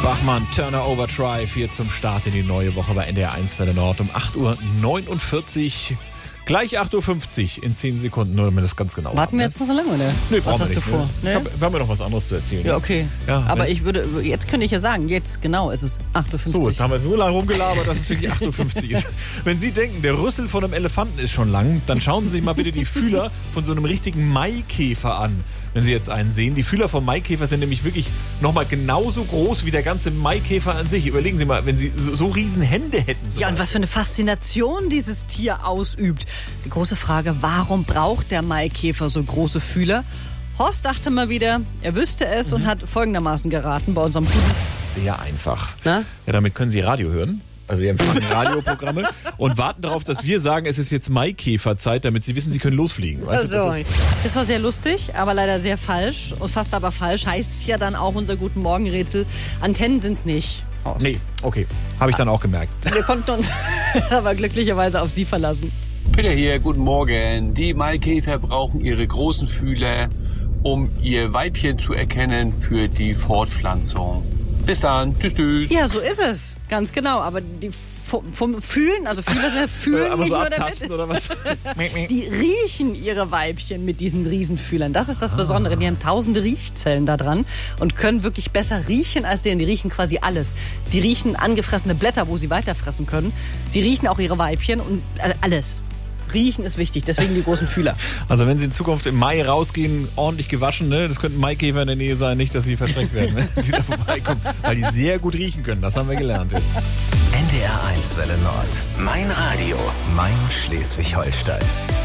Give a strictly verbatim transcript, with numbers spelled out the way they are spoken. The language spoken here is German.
Bachmann, Turner Overdrive hier zum Start in die neue Woche bei N D R eins Welle Nord um acht Uhr neunundvierzig. Gleich acht Uhr fünfzig in zehn Sekunden, nur damit das ganz genau Warten haben, wir ne? jetzt noch so lange, oder? Nee, was hast wir du nicht, vor? Ne? Nee? Hab, wir haben ja noch was anderes zu erzählen. Ja, okay. Ja, aber ne? ich würde, jetzt könnte ich ja sagen, jetzt genau ist es acht Uhr fünfzig. So, jetzt haben wir so lange rumgelabert, dass es wirklich acht Uhr fünfzig ist. Wenn Sie denken, der Rüssel von einem Elefanten ist schon lang, dann schauen Sie sich mal bitte die Fühler von so einem richtigen Maikäfer an. Wenn Sie jetzt einen sehen. Die Fühler vom Maikäfer sind nämlich wirklich nochmal genauso groß wie der ganze Maikäfer an sich. Überlegen Sie mal, wenn Sie so, so riesen Hände hätten. So Ja, und was für eine Faszination dieses Tier ausübt. Die große Frage, warum braucht der Maikäfer so große Fühler? Horst dachte mal wieder, er wüsste es mhm. und hat folgendermaßen geraten bei unserem Puden. Sehr einfach. Na? Ja, damit können Sie Radio hören. Also wir empfangen Radioprogramme und warten darauf, dass wir sagen, es ist jetzt Maikäferzeit, damit Sie wissen, Sie können losfliegen. Weißt du, Also, das ist das war sehr lustig, aber leider sehr falsch. Und fast aber falsch heißt es ja dann auch unser Guten Morgen-Rätsel. Antennen sind es nicht. Horst. Nee, okay. Habe ich dann auch gemerkt. Wir konnten uns aber glücklicherweise auf Sie verlassen. Peter hier, guten Morgen. Die Maikäfer brauchen ihre großen Fühler, um ihr Weibchen zu erkennen für die Fortpflanzung. Bis dann. Tschüss, tschüss. Ja, so ist es. Ganz genau. Aber die vom, vom Fühlen, also Fühler fühlen aber nicht so nur abtasten damit. oder was? Die riechen ihre Weibchen mit diesen Riesenfühlern. Das ist das Besondere. Die haben tausende Riechzellen da dran und können wirklich besser riechen als denen. Die riechen quasi alles. Die riechen angefressene Blätter, wo sie weiterfressen können. Sie riechen auch ihre Weibchen und äh, alles. Riechen ist wichtig, deswegen die großen Fühler. Also wenn Sie in Zukunft im Mai rausgehen, ordentlich gewaschen, ne? Das könnten Maikäfer in der Nähe sein, nicht, dass Sie verschreckt werden, wenn Sie da vorbeikommen, weil die sehr gut riechen können. Das haben wir gelernt jetzt. N D R eins Welle Nord. Mein Radio. Mein Schleswig-Holstein.